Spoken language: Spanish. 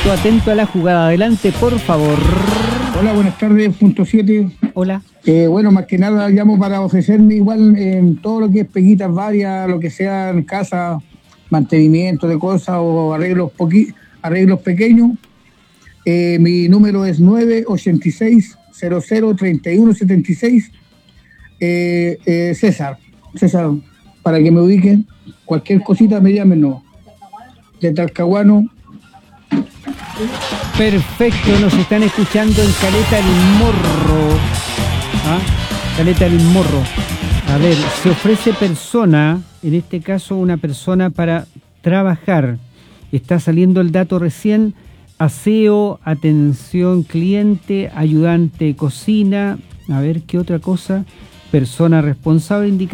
atento a la jugada. Adelante, por favor. Hola, buenas tardes, punto 7. Hola. Bueno, más que nada llamo para ofrecerme igual en todo lo que es peguitas varias, lo que sea en casa, mantenimiento de cosas o arreglos pequeños. Mi número es 986-003176. César, para que me ubiquen, cualquier cosita me llamen, no. De Talcahuano. Perfecto, nos están escuchando en Caleta del Morro. Caleta del Morro. A ver, se ofrece persona, en este caso una persona para trabajar. Está saliendo el dato recién. Aseo, atención cliente, ayudante de cocina. A ver, ¿qué otra cosa? Persona responsable indica